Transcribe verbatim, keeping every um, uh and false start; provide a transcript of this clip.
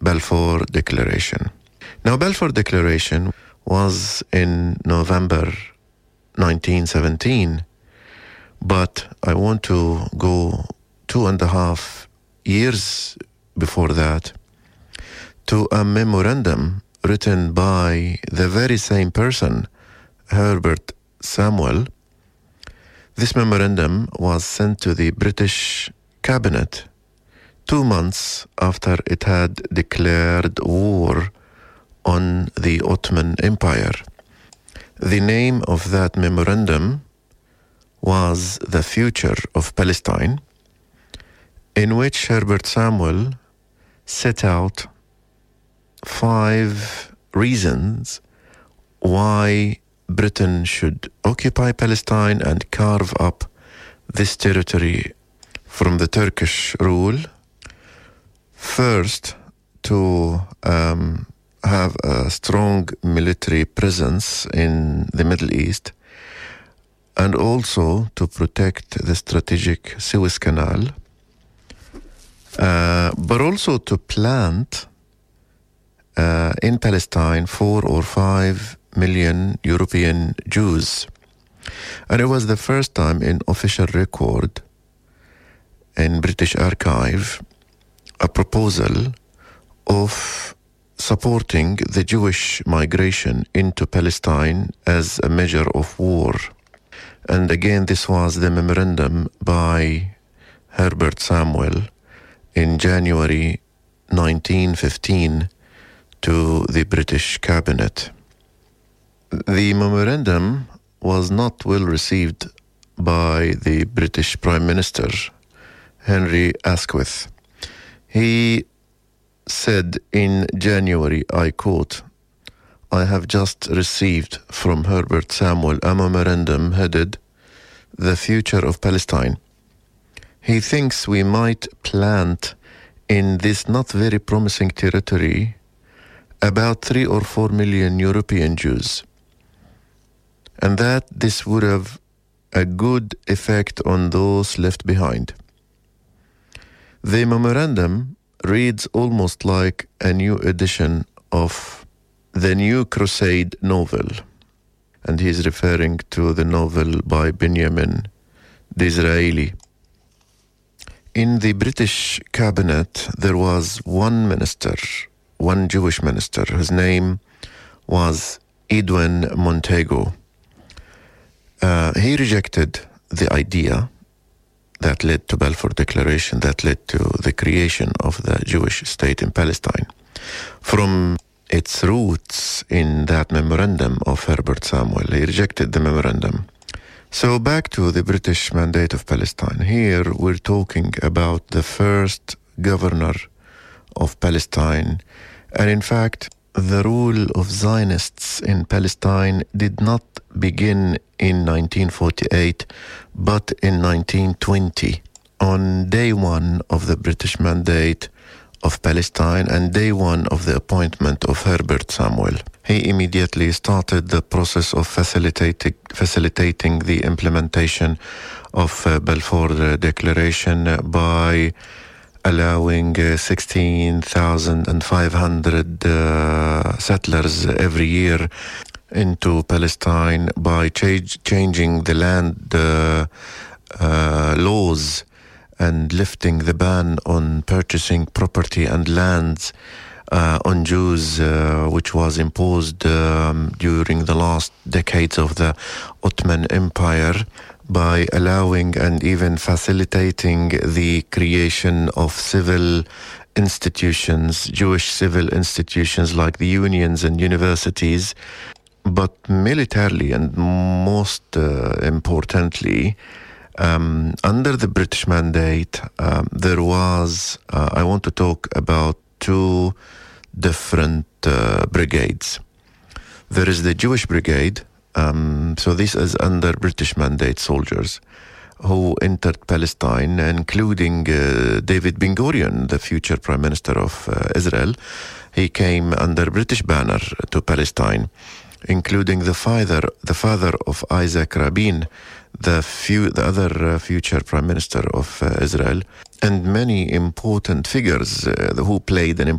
Balfour Declaration. Now, Balfour Declaration was in November nineteen seventeen, but I want to go two and a half years before that to a memorandum written by the very same person, Herbert Samuel. This memorandum was sent to the British cabinet two months after it had declared war on the Ottoman Empire. The name of that memorandum was The Future of Palestine, in which Herbert Samuel set out five reasons why Britain should occupy Palestine and carve up this territory from the Turkish rule. First, to um, have a strong military presence in the Middle East, and also to protect the strategic Suez Canal, uh, but also to plant uh, in Palestine four or five million European Jews. And it was the first time in official record in British Archive a proposal of supporting the Jewish migration into Palestine as a measure of war. And again, this was the memorandum by Herbert Samuel in January nineteen fifteen to the British cabinet. The memorandum was not well received by the British Prime Minister, Henry Asquith. He said in January, I quote, "I have just received from Herbert Samuel a memorandum headed The Future of Palestine. He thinks we might plant in this not very promising territory about three or four million European Jews, and that this would have a good effect on those left behind." The memorandum reads almost like a new edition of the New Crusade novel, and he's referring to the novel by Benjamin Disraeli. In the British cabinet, there was one minister, one Jewish minister, whose name was Edwin Montego. Uh, he rejected the idea that led to Balfour Declaration, that led to the creation of the Jewish state in Palestine, from its roots in that memorandum of Herbert Samuel. He rejected the memorandum. So back to the British Mandate of Palestine. Here we're talking about the first governor of Palestine. And in fact, the rule of Zionists in Palestine did not begin in nineteen forty-eight, but in nineteen twenty, on day one of the British Mandate of Palestine and day one of the appointment of Herbert Samuel. He immediately started the process of facilitating, facilitating the implementation of uh, Balfour uh, Declaration by allowing uh, sixteen thousand five hundred uh, settlers every year into Palestine, by change, changing the land uh, uh, laws and lifting the ban on purchasing property and lands uh, on Jews, uh, which was imposed um, during the last decades of the Ottoman Empire, by allowing and even facilitating the creation of civil institutions, Jewish civil institutions like the unions and universities. But militarily and most uh, importantly, um, under the British Mandate, um, there was, uh, I want to talk about two different uh, brigades. There is the Jewish Brigade. Um, so this is under British Mandate soldiers who entered Palestine, including uh, David Ben Gurion, the future Prime Minister of uh, Israel. He came under British banner to Palestine, including the father, the father of Isaac Rabin, the, few, the other uh, future Prime Minister of uh, Israel, and many important figures uh, who played an